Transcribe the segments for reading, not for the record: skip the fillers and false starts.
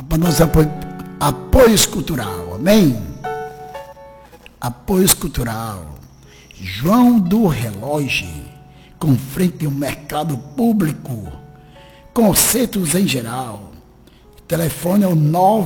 para nosso apoio cultural, amém? Apoio cultural. João do Relógio, com frente ao mercado público, concertos em geral. O telefone é o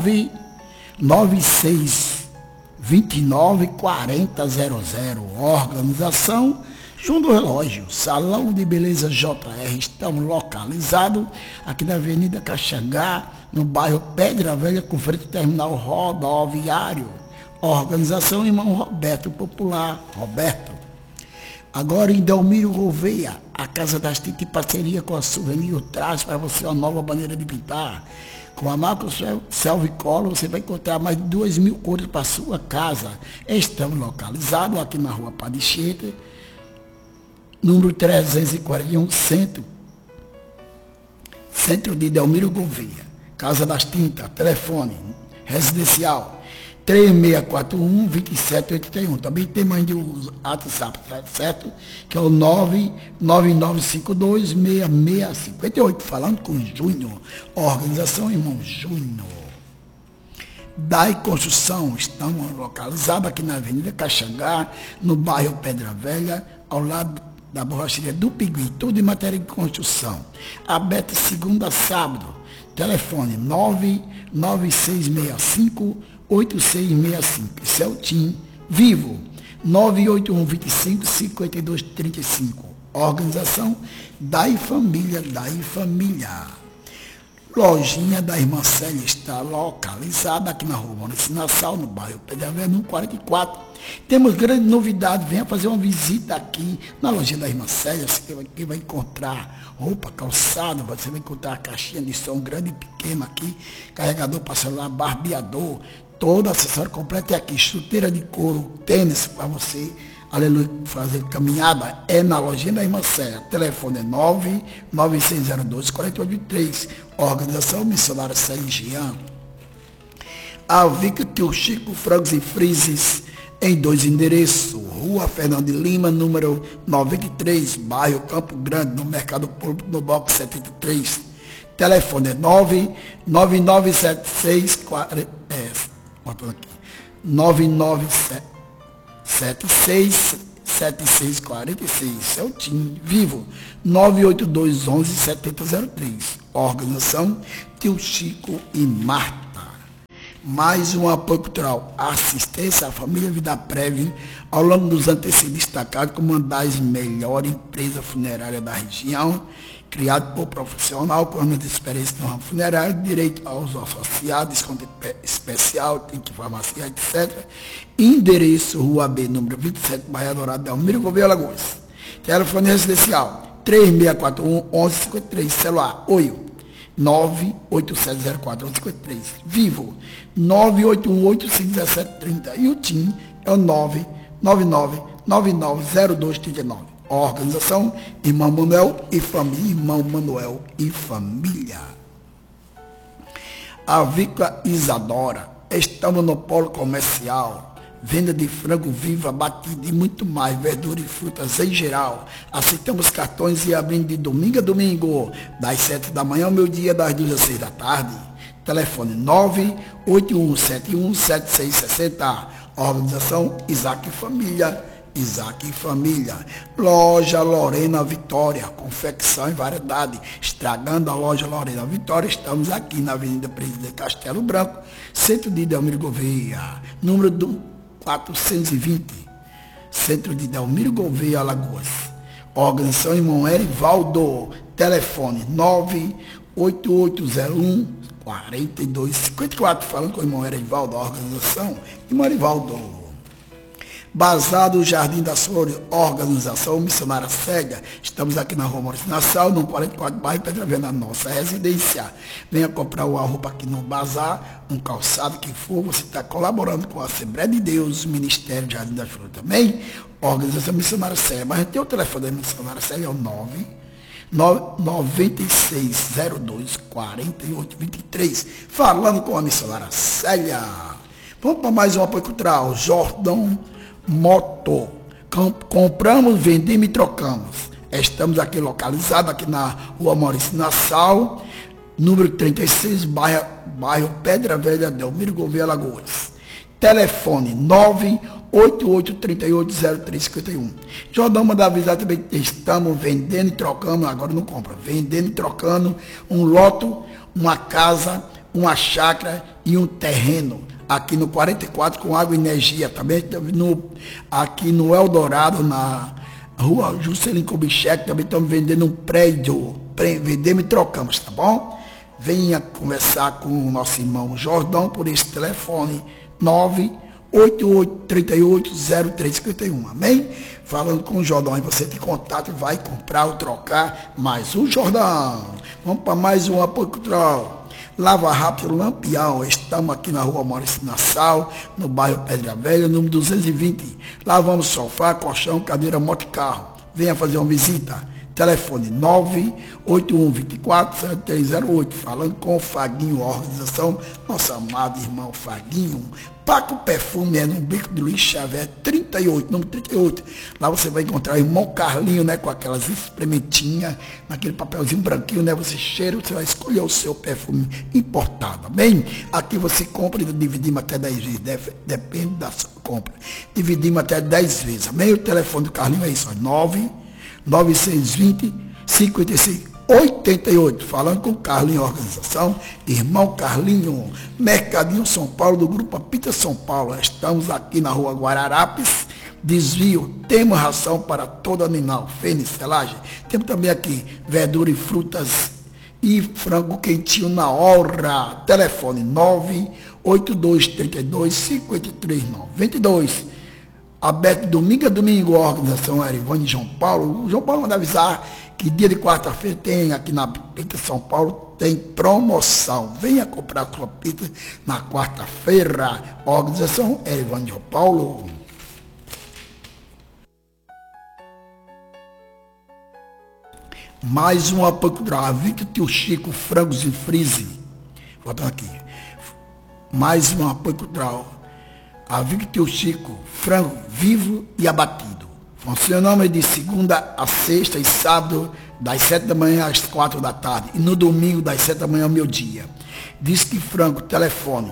996294000. Organização João do Relógio, Salão de Beleza JR. Estamos localizados aqui na Avenida Caxangá, no bairro Pedra Velha, com frente ao terminal rodoviário. Organização Irmão Roberto Popular. Roberto. Agora em Delmiro Gouveia, a Casa das Tintas, em parceria com a Souvenir, traz para você uma nova maneira de pintar. Com a marca Selvicolor, você vai encontrar mais de 2.000 cores para a sua casa. Estamos localizados aqui na rua Padicheta, número 341, centro de Delmiro Gouveia. Casa das Tintas, telefone residencial 3641-2781. Também tem mais de um WhatsApp, certo? Que é o 999526658. Falando com Júnior. Organização Irmão Júnior. DAI Construção. Estamos localizados aqui na Avenida Caxangá, no bairro Pedra Velha, ao lado da borracharia do Pigui. Tudo em matéria de construção. Aberto segunda a sábado. Telefone 99665-8665. Esse é o TIM Vivo. 98125-5235. Organização DAI Família, DAI Família. Lojinha da Irmã Célia está localizada aqui na rua Maurício Nassau, no bairro Pedra Velha, número 44. Temos grande novidade, venha fazer uma visita aqui na lojinha da Irmã Célia. Você vai encontrar roupa, calçado, você vai encontrar caixinha de som grande e pequena aqui, carregador para celular, barbeador, todo acessório completo é aqui, chuteira de couro, tênis para você, aleluia, fazer caminhada, é na lojinha da Irmã Célia. Telefone é 99602-4823. Organização Missionária Célia Jean. A Vica Tio Chico Frangos e Frises, em 2 endereços. Rua Fernando de Lima, número 93, bairro Campo Grande, no Mercado Público, no bloco 73. Telefone é 9997646. É o TIM Vivo. 98211-7003. Organização Tio Chico e Marta. Mais um apoio cultural, assistência à família Vida Prévia, ao longo dos anos tem sido destacado como uma das melhores empresas funerárias da região, criado por profissional com anos de experiência no ramo funerário, direito aos associados, desconto especial, tem que farmácia, etc. Endereço, Rua B, número 27, Baía Dourado, Delmiro Gouveia, Alagoas. Telefone residencial, 3641-1153, celular, 98704-1153. Vivo, 981851730. E o TIM é o 999990239. Organização Irmão Manuel e Família. Irmão Manuel e Família. Avícola Isadora. Estamos no polo comercial. Venda de frango vivo, abatido e muito mais, verdura e frutas em geral. Aceitamos cartões e abrindo de domingo a domingo, das 7 da manhã ao meio-dia, das 2 às 6 da tarde. Telefone 981717660. Organização Isaac Família. Isaac Família. Loja Lorena Vitória, confecção e variedade. Estragando a loja Lorena Vitória. Estamos aqui na Avenida Presidente Castelo Branco, centro de Delmiro Gouveia, número 420, centro de Delmiro Gouveia, Alagoas. Organização Irmão Erivaldo. Telefone 98801-4254. Falando com o Irmão Erivaldo, organização Irmão Erivaldo. Bazar do Jardim das Flores, organização Missionária Célia. Estamos aqui na rua Maurício Nassau, no 44, bairro Pedra Velha, na nossa residência. Venha comprar uma roupa aqui no bazar, um calçado que for. Você está colaborando com a Assembleia de Deus, Ministério Jardim das Flores também. Organização Missionária Célia. Mas a gente tem o telefone da Missionária Célia, é o 9602-4823. Falando com a Missionária Célia. Vamos para mais um apoio cultural. Jordão Motor. Compramos, vendemos e trocamos. Estamos aqui localizados aqui na rua Maurício Nassau, número 36, bairro Pedra Velha, Delmiro Gouveia, Alagoas. Telefone 988380351. Jordão manda avisar também que estamos vendendo e trocando, agora não compra, vendendo e trocando um lote, uma casa, uma chácara e um terreno aqui no 44 com água e energia, também aqui no Eldorado, na rua Juscelino Kubitschek, também estamos vendendo um prédio, vendemos e trocamos, tá bom? Venha conversar com o nosso irmão Jordão por esse telefone 988380351, amém? Falando com o Jordão, aí você tem contato e vai comprar ou trocar mais um Jordão. Vamos para mais um apoio cultural. Lava Rápido Lampião, estamos aqui na rua Maurício Nassau, no bairro Pedra Velha, número 220. Lavamos sofá, colchão, cadeira, moto e carro. Venha fazer uma visita. Telefone 981247308, falando com o Faguinho, organização, nosso amado irmão Faguinho. Paco Perfume é no Bico do Luiz Xavier 38, número 38. Lá você vai encontrar o irmão Carlinho, né, com aquelas experimentinhas, naquele papelzinho branquinho, né, você cheira, você vai escolher o seu perfume importado, bem? Aqui você compra e dividimos até 10 vezes, depende da sua compra. Dividimos até 10 vezes, amém? O telefone do Carlinho é isso, 9620-5688, falando com o Carlinho, organização, irmão Carlinho, Mercadinho São Paulo, do Grupo Apita São Paulo. Estamos aqui na rua Guararapes, desvio, temos ração para todo animal, fênix, selagem. Temos também aqui verdura e frutas e frango quentinho na hora. Telefone 98232-5392. Aberto domingo a domingo, a organização Erivane João Paulo. O João Paulo manda avisar que dia de quarta-feira tem aqui na Pita São Paulo, tem promoção. Venha comprar sua pizza na quarta-feira. A organização Erivane João Paulo. Mais um apoio cultural. Victor Tio Chico, frangos e frise. Voltando aqui. Mais um apoio cultural. A Victor Chico, frango vivo e abatido. Funcionamos de segunda a sexta e sábado, das 7 da manhã às 4 da tarde. E no domingo, das 7 da manhã ao meio-dia. Disque Franco, telefone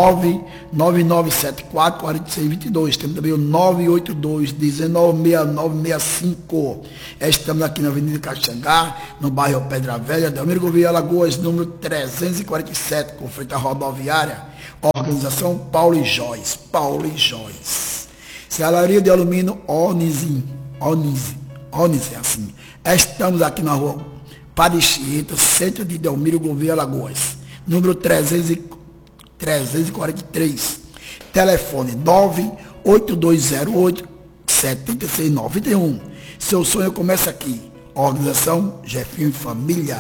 99974-4622. Temos também o 982-196965. Estamos aqui na Avenida Caxangá, no bairro Pedra Velha, Delmiro Gouveia, Alagoas, número 347, com frente à rodoviária. Organização Paulo e Joyce. Serraria de alumínio Onise, assim. Estamos aqui na rua Padre Chieta, centro de Delmiro Gouveia, Alagoas, número 343. Telefone 98208-7691. Seu sonho começa aqui. Organização Jefinho e Família.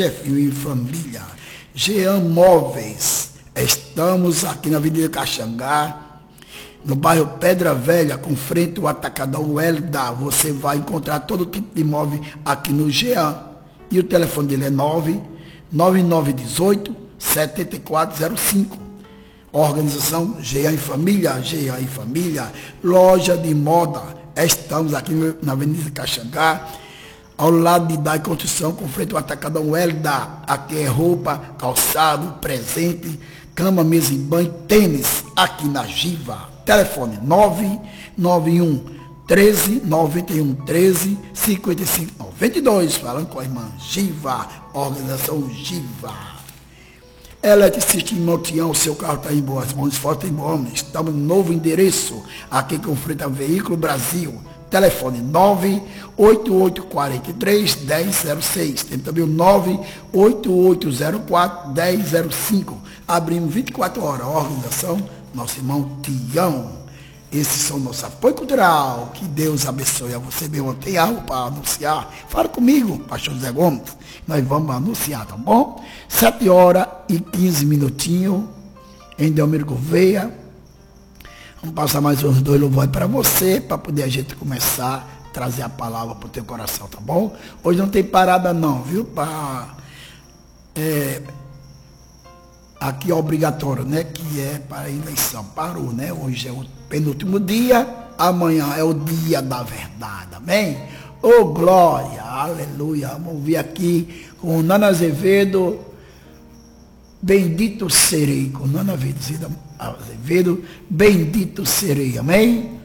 Jean Móveis. Estamos aqui na Avenida Caxangá, no bairro Pedra Velha, com frente ao Atacadão Elda. Você vai encontrar todo tipo de imóvel aqui no Jean. E o telefone dele é 99918-7405. Organização Jean e Família. Loja de moda. Estamos aqui na Avenida Caxangá, ao lado de Dai Construção, com frente ao Atacadão Elda. Aqui é roupa, calçado, presente, cama, mesa e banho, tênis, aqui na Giva. Telefone 991 13 91 13 55 92. Falando com a irmã Giva, organização Giva. Eletricista em Montião, seu carro está em boas mãos, foto em boas. Estamos no novo endereço, aqui com frente ao Veículo Brasil. Telefone 98843-1006. Tem também o 98804-1005. Abrimos 24 horas. Organização nosso irmão Tião. Esses são nosso apoio cultural. Que Deus abençoe a você, meu irmão. Tem algo para anunciar? Fala comigo, pastor José Gomes. Nós vamos anunciar, tá bom? 7 horas e 15 minutinhos em Delmiro Gouveia. Vamos passar mais uns 2 louvores para você, para poder a gente começar a trazer a palavra para o teu coração, tá bom? Hoje não tem parada não, viu? Aqui é obrigatório, né? Que é para a eleição. Parou, né? Hoje é o penúltimo dia, amanhã é o dia da verdade, amém? Glória, aleluia. Vamos vir aqui com o Nana Azevedo, bendito serei, com Nana Azevedo, bendito serei, amém?